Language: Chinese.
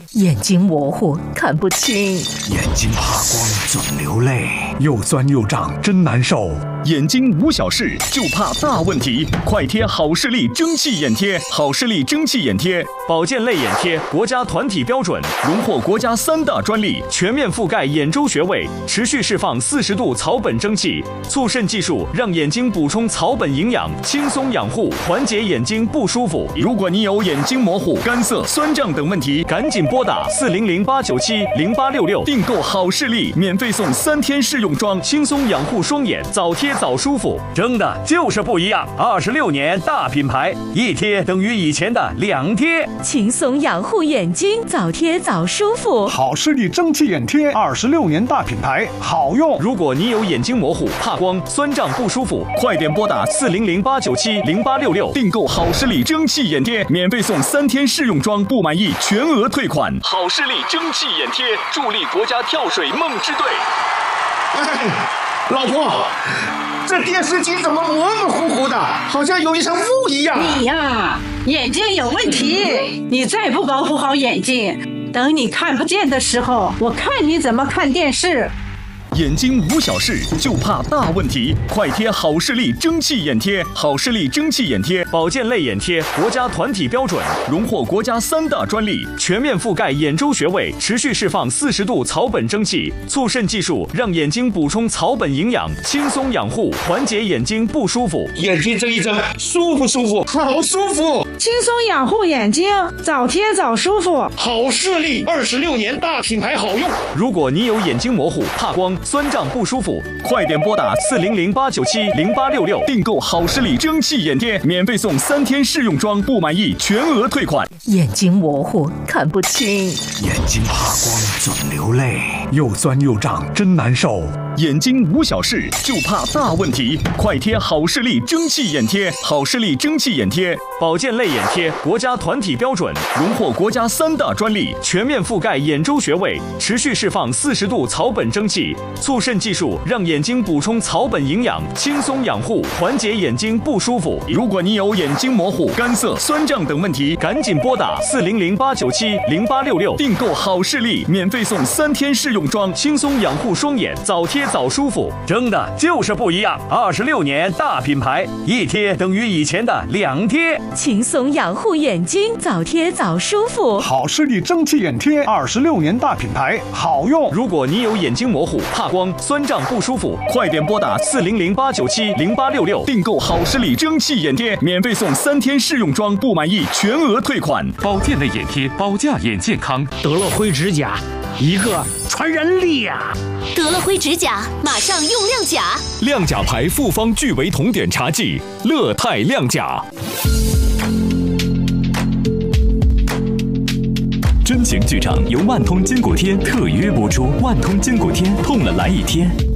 眼睛模糊，看不清； 眼睛怕光，总流泪，又酸又胀，真难受。 眼睛无小事，就怕大问题，快贴好视力蒸汽眼贴。好视力蒸汽眼贴，保健类眼贴，国家团体标准，荣获国家3大专利，全面覆盖眼周穴位，持续释放40度草本蒸汽，促渗技术让眼睛补充草本营养，轻松养护，缓解眼睛不舒服。如果你有眼睛模糊、干涩、酸胀等问题，赶紧拨打400-897-0866订购好视力，免费送3天试用装，轻松养护双眼，早贴早舒服。 真的就是不一样，26年大品牌，一贴等于以前的2贴， 轻松养护眼睛，早贴早舒服。 好视力蒸汽眼贴，26年大品牌，好用。 如果你有眼睛模糊、怕光、酸胀不舒服，快点拨打400-897-0866订购好视力蒸汽眼贴，免费送3天试用装，不满意全额退款。好视力蒸汽眼贴，助力国家跳水梦之队。 老婆，这电视机怎么模模糊糊的，好像有一层雾一样？ 你呀，眼睛有问题，你再不保护好眼睛，等你看不见的时候，我看你怎么看电视。 眼睛无小事，就怕大问题，快贴好视力蒸汽眼贴。好视力蒸汽眼贴，保健类眼贴，国家团体标准，荣获国家3大专利，全面覆盖眼周穴位，持续释放40度草本蒸汽，促渗技术让眼睛补充草本营养，轻松养护，缓解眼睛不舒服。 眼睛睁一睁，舒服舒服，好舒服。 轻松养护眼睛，早贴早舒服。 好视力26年大品牌，好用。 如果你有眼睛模糊、怕光、酸胀不舒服，快点拨打400-897-0866订购好视力蒸汽眼贴，免费送3天试用装，不满意全额退款。 眼睛模糊，看不清； 眼睛怕光，总流泪，又酸又胀，真难受。 眼睛无小事，就怕大问题，快贴好视力蒸汽眼贴。好视力蒸汽眼贴，保健类眼贴，国家团体标准，荣获国家3大专利，全面覆盖眼周穴位，持续释放40度草本蒸汽，促渗技术让眼睛补充草本营养，轻松养护，缓解眼睛不舒服。如果你有眼睛模糊、干涩、酸胀等问题，赶紧拨打400-897-0866订购好视力，免费送3天试用装，轻松养护双眼，早贴早舒服。 真的就是不一样，26年大品牌，一贴等于以前的2贴， 轻松养护眼睛，早贴早舒服。 好视力蒸汽眼贴，26年大品牌，好用。 如果你有眼睛模糊、怕光、酸胀不舒服，快点拨打400-897-0866订购好视力蒸汽眼贴，免费送3天试用装，不满意全额退款。 保健类眼贴，保驾眼健康。 得了灰指甲，一个传染力呀！ 得了灰指甲，马上用亮甲。 亮甲牌复方聚维酮碘茶剂，乐泰亮甲。真情剧场由万通筋骨贴特约播出，万通筋骨贴痛了来一天。